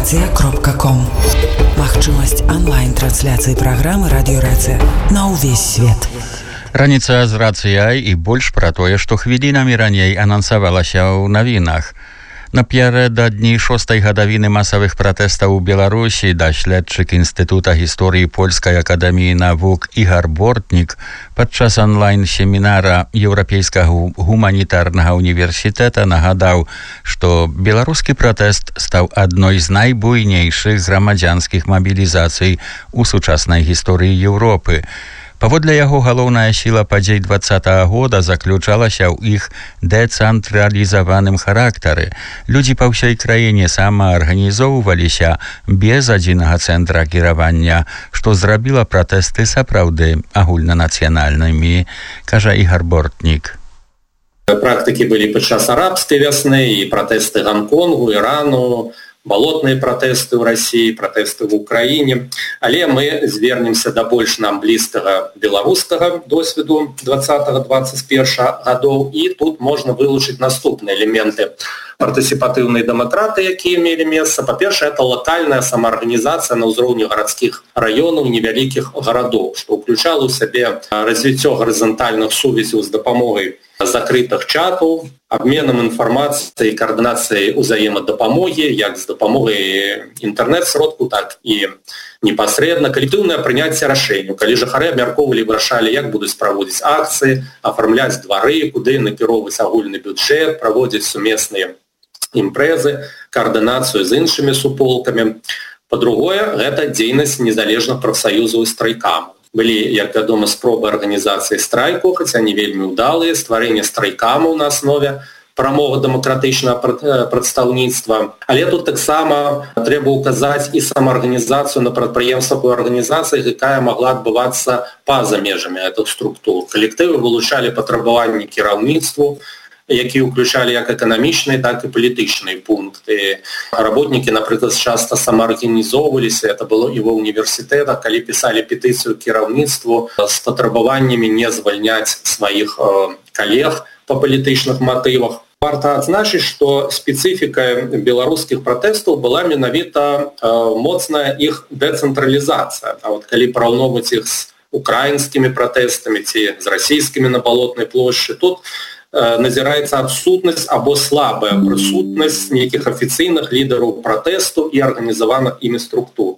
Радиорация.ком. Магчымасць онлайн-трансляцыі праграмы Радиорация на ўвесь свет. Раніца з рацыяй і больш пра тое, што хвілінамі раней анансавалася ў навінах. Напярэдадні 6-й гадавіны масавых пратэстаў у Беларусі даследчык Інстытута гісторыі Польскай акадэміі навук Ігар Бортнік падчас онлайн-семінара Еўрапейскага гуманітарнага універсітэта нагадаў, што беларускі пратэст стаў адной з найбуйнейшых грамадзянскіх мабілізацый у сучаснай гісторыі Еўропы. Паводле яго, галоўная сіла падзей 20-го года заключалася ў іх дэцэнтралізаваным характары. Людзі па ўсёй краіне самаарганізоўваліся без адзінага цэнтра кіравання, што зрабіла пратэсты сапраўды агульнанацыянальнымі, кажа Ігар Бортнік. Практыкі былі падчас арабскай вясны і пратэсты Гонконгу, Ірану, балотныя пратэсты ў Расіі, пратэсты ў Украіне. Але мы звернемся да больш нам блізкага беларускага досведу 20-21 гадоў, і тут можна вылучыць наступныя элементы партысіпатыўнай дэмакратыі, якія мелі месца. Па-першае, это лакальная самаарганізацыя на ўзроўні гарадскіх раёнаў, невялікіх гарадоў, што ўключала ў сябе развіццё гарызантальных сувязяў з дапамогай закрытых чатаў, абменам інфармацыяй, каардынацыяй узаемадапамогі, як з дапамогай інтэрнэт-сродку, так і непасрэдна калектыўнае прыняцце рашэнняў, калі жыхары абмяркоўвалі, вырашалі, як будуць праводзіць акцыі, афармляць двары, куды накіроўваць агульны бюджэт, праводзіць сумесныя імпрэзы, каардынацыю з іншымі суполкамі. Па-другое, гэта дзейнасць незалежных прафсаюзаў і страйкамаў. Былі, як вядома, спробы арганізацыі страйку, хаця не вельмі ўдалыя, стварэнне страйкамаў на аснове прамога дэмакратычнага прадстаўніцтва. Але тут таксама трэба ўказаць і самаарганізацыю на прадпрыемствах у арганізацыях, якая магла адбывацца па-за межамі гэтых структур. Калектывы вылучалі патрабаванні кіраўніцтву, якія ўключалі як эканамічныя, так і палітычныя пункты. Работнікі, напрыклад, часта самаарганізоўваліся, это было і ва ўніверсітэтах, калі пісалі петыцыю кіраўніцтву з патрабаваннямі не звальняць сваіх калег па палітычных матывах. Варта адзначыць, што спецыфіка беларускіх пратэстаў была менавіта моцная іх дэцэнтралізацыя. А вот калі параўноўваць іх з украінскімі пратэстамі ці з расійскімі на балотнай плошчы, тут назіраецца адсутнасць або слабая прысутнасць нейкіх афіцыйных лідараў пратэсту і арганізаваных імі структур.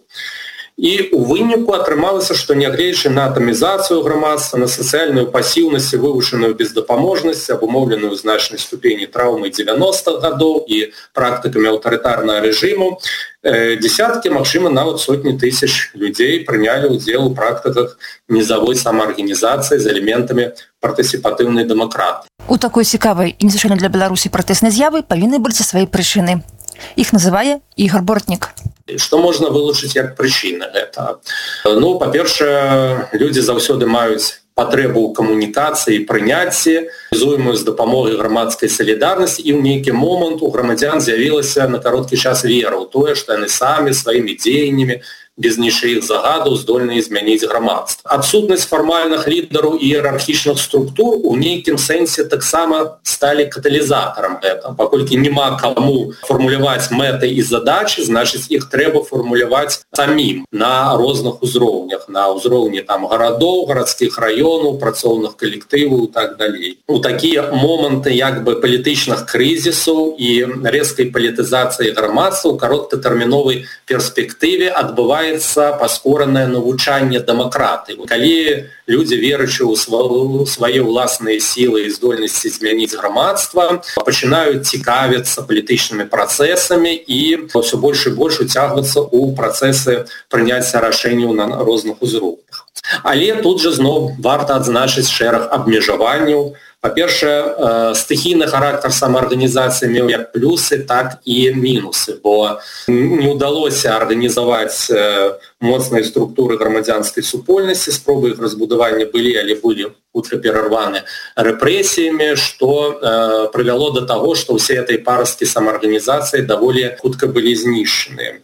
І ў выніку атрымалася, што нягледзячы на атамізацыю грамадства, на сацыяльную пасіўнасць і вывучаную бездапаможнасць, абумоўленую значнай ступені траўмы 90-х гадоў і практыкамі аўтарытарнага рэжыму, дзесяткі, магчыма, нават сотні тысяч людзей прынялі ўдзел у практыках нізавой самаарганізацыі з элементамі партысіпатыўнай дэмакратыі. У такой цікавай і незвычайнай для Беларусі пратэснай з'явы павінны быць свае прычыны. Іх называе Ігар Бортнік. Што можна вылучыць як прычыны гэта? Ну, па-першае, людзі заўсёды маюць патрэбу ў камунікацыі і прыняцці, реалізуемую з дапамогай грамадскай салідарнасці, і ў нейкі момант у грамадзян з'явілася на кароткі час вера ў тое, што яны самі сваімі дзеяннямі без нічыіх загадаў здольны змяніць грамадства. Адсутнасць фармальных лідараў і іерархічных структур у нейкім сэнсе таксама сталі каталізатарам гэта. Паколькі няма каму фармуляваць мэты і задачы, значыць, іх трэба фармуляваць самім на розных узроўнях, на ўзроўні там гарадоў, гарадскіх раёнаў, працоўных калектываў і так далей. У такія моманты як бы палітычных крызісаў і рэзкай палітызацыі грамадства ў кароткатэрміновай перспектыве адбываецца паскоранае навучанне дэмакратыі. Калі людзі, верачы ў свае ўласныя сілы і здольнасці змяніць грамадства, пачынаюць цікавіцца палітычнымі працэсамі і ўсё больш і больш уцягвацца ў працэсы прыняцця рашэнняў на розных узроўнях. Але тут жа зноў варта адзначыць шэраг абмежаванняў. Па-першае, стыхійны характар самаарганізацыі меў як плюсы, так і мінусы, бо не ўдалося арганізаваць моцныя структуры грамадзянскай супольнасці, спробы іх разбудавання былі, але былі хутка перарваны рэпрэсіямі, што прывяло да таго, што ўсе этой парасткі самаарганізацыі даволі хутка былі знішчаныя.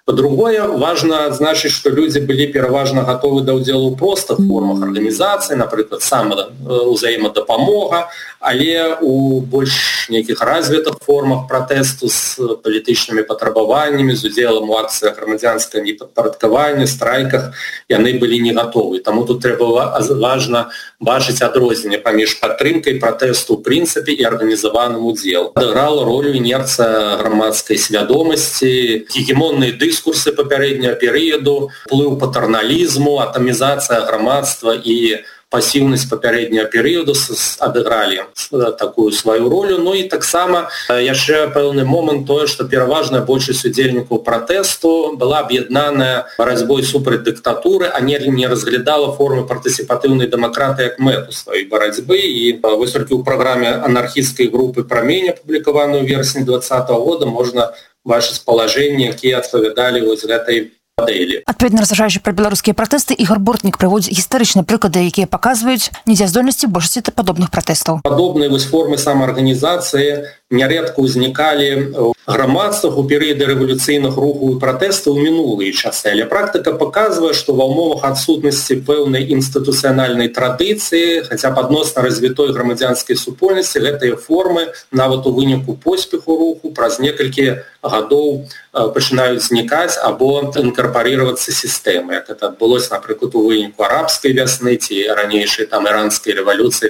По-другое, важно отзначить, что люди были пераважно готовы до удзелу ў простых формах организации, например, взаимодопомога, але у больш неких развитых формах протесту с политичными потребованиями, с уделом у акциях громадянского неподпорядкования, страйках, яны были не готовы. Тому тут треба важно бачить адрозненне паміж падтрымкай протесту в принципе и организованным удзелом. Адыграла роль инерция громадской свядомости, гегемонные дискурсы папярэдняга перыяду, уплыў патернализму, атомизация громадства и пассивность папярэдняга перыяду адыгралі такую свою роль. Ну и таксама яшчэ пэўны момант тое, што пераважная большасць удзельнікаў пратэсту была аб'яднаная барацьбой супраць дыктатуры, а не разглядала формы партысіпатыўнай дэмакратыі як мэту сваёй барацьбы. І вось толькі ў праграме анархісцкай групы «Прамень», апублікаванай у верасні 2020 года, можна бачыць палажэнні, якія адпавядалі вось гэтай мадэлі. Адпаведна разважаючы пра беларускія пратэсты, Ігор Бортнік прыводзіць гістарычныя прыклады, якія паказваюць недзяздольнасці большасці падобных пратэстаў. Падобныя вось формы самаарганізацыі нярэдка ўзнікалі ў грамадствах у перыяды рэвалюцыйных рухаў і пратэстаў у мінулыя часы. Але практыка паказвае, што ва ўмовах адсутнасці пэўнай інстытуцыянальнай традыцыі, хаця б адносна развітой грамадзянскай супольнасці, гэтыя формы нават у выніку поспеху руху праз некалькі гадоў пачынаюць знікаць або інкарпарироваться сістэмы. Як это адбылося, напрыклад, у выніку арабскай вясны ці ранейшай там іранскай рэвалюцыі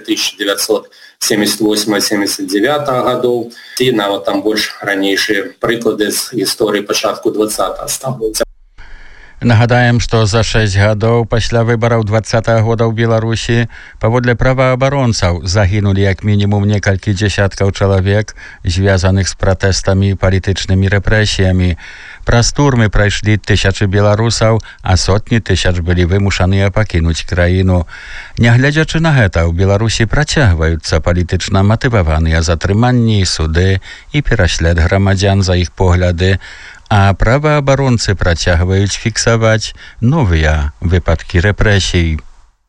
1978-79 гадоў, ці нават там больш ранейшыя прыклады з гісторыі пачатку 20-го стагоддзя. Нагадаем, што за 6 гадоў пасля выбараў 20-го года ў Беларусі паводле праваабаронцаў загінулі як мінімум некалькі дзесяткаў чалавек, звязаных з пратэстамі і палітычнымі рэпрэсіямі. Праз турмы прайшлі тысячы беларусаў, а сотні тысяч былі вымушаныя пакінуць краіну. Нягледзячы на гэта, у Беларусі працягваюцца палітычна матываваныя затрыманні, суды і пераслед грамадзян за іх погляды, а праваабаронцы працягваюць фіксаваць новыя выпадкі рэпрэсій.